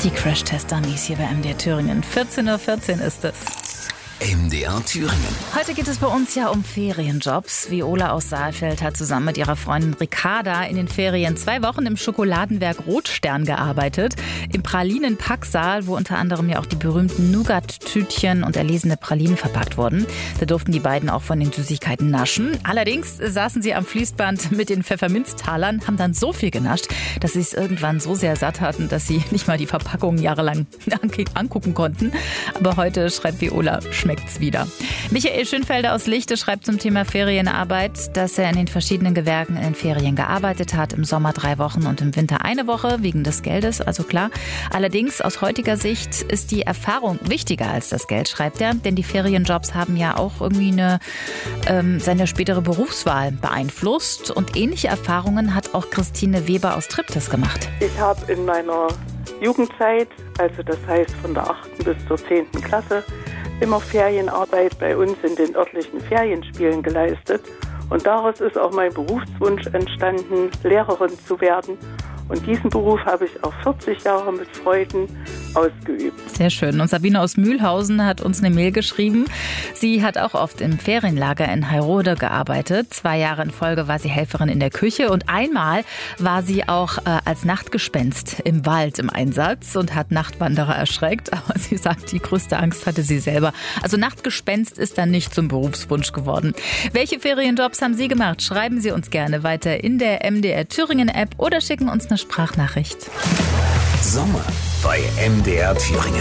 Die Crash-Test-Dummies hier bei MDR Thüringen. 14:14 Uhr ist es. MDR Thüringen. Heute geht es bei uns ja um Ferienjobs. Viola aus Saalfeld hat zusammen mit ihrer Freundin Ricarda in den Ferien 2 Wochen im Schokoladenwerk Rotstern gearbeitet. Im Pralinen-Packsaal, wo unter anderem ja auch die berühmten Nougat-Tütchen und erlesene Pralinen verpackt wurden. Da durften die beiden auch von den Süßigkeiten naschen. Allerdings saßen sie am Fließband mit den Pfefferminztalern, haben dann so viel genascht, dass sie es irgendwann so sehr satt hatten, dass sie nicht mal die Verpackungen jahrelang angucken konnten. Aber heute schreibt Viola, schmeckt's wieder. Michael Schönfelder aus Lichte schreibt zum Thema Ferienarbeit, dass er in den verschiedenen Gewerken in den Ferien gearbeitet hat. Im Sommer 3 Wochen und im Winter 1 Woche, wegen des Geldes, also klar. Allerdings aus heutiger Sicht ist die Erfahrung wichtiger als das Geld, schreibt er. Denn die Ferienjobs haben ja auch irgendwie seine spätere Berufswahl beeinflusst. Und ähnliche Erfahrungen hat auch Christine Weber aus Triptis gemacht. Ich habe in meiner Jugendzeit, also das heißt von der 8. bis zur 10. Klasse, immer Ferienarbeit bei uns in den örtlichen Ferienspielen geleistet. Und daraus ist auch mein Berufswunsch entstanden, Lehrerin zu werden. Und diesen Beruf habe ich auch 40 Jahre mit Freuden ausgeübt. Sehr schön. Und Sabine aus Mühlhausen hat uns eine Mail geschrieben. Sie hat auch oft im Ferienlager in Heilrode gearbeitet. 2 Jahre in Folge war sie Helferin in der Küche. Und einmal war sie auch als Nachtgespenst im Wald im Einsatz und hat Nachtwanderer erschreckt. Aber sie sagt, die größte Angst hatte sie selber. Also Nachtgespenst ist dann nicht zum Berufswunsch geworden. Welche Ferienjobs haben Sie gemacht? Schreiben Sie uns gerne weiter in der MDR Thüringen App oder schicken uns eine Sprachnachricht. Sommer bei MDR Thüringen.